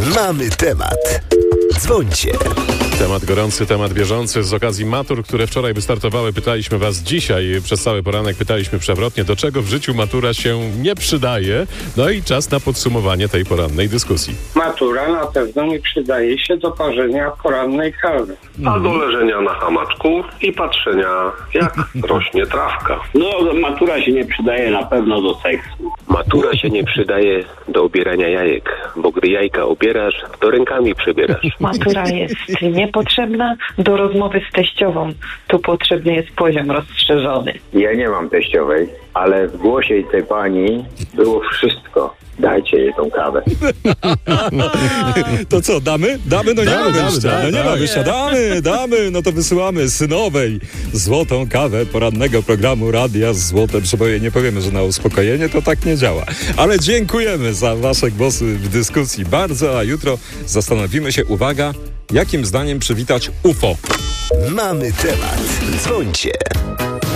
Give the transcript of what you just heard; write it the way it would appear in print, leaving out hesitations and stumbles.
Mamy temat. Dzwońcie. Temat gorący, temat bieżący. Z okazji matur, które wczoraj wystartowały, pytaliśmy was dzisiaj, przez cały poranek pytaliśmy przewrotnie, do czego w życiu matura się nie przydaje. No i czas na podsumowanie tej porannej dyskusji. Matura na pewno nie przydaje się do parzenia porannej kawy. A do leżenia na hamaczku i patrzenia, jak rośnie trawka. No, matura się nie przydaje na pewno do seksu. Matura się nie przydaje do obierania jajek, bo gdy jajka obierasz, to rękami przebierasz. Matura jest niepotrzebna do rozmowy z teściową. Tu potrzebny jest poziom rozszerzony. Ja nie mam teściowej, ale w głosie tej pani było wszystko. Dajcie jej tą kawę. To co, damy? Damy? No nie ma wyjścia. No nie ma wyjścia. Damy. No to wysyłamy synowej złotą kawę porannego programu Radia z Złote Przeboje. Nie powiemy, że na uspokojenie to tak nie działa. Ale dziękujemy za wasze głosy w dyskusji bardzo, a jutro zastanowimy się, uwaga, jakim zdaniem przywitać UFO. Mamy temat. Dzwońcie.